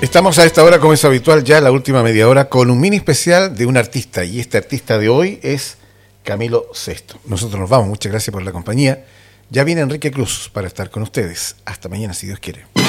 Estamos a esta hora, como es habitual, ya la última media hora, con un mini especial de un artista. Y este artista de hoy es Camilo Sesto. Nosotros nos vamos, muchas gracias por la compañía. Ya viene Enrique Cruz para estar con ustedes. Hasta mañana, si Dios quiere.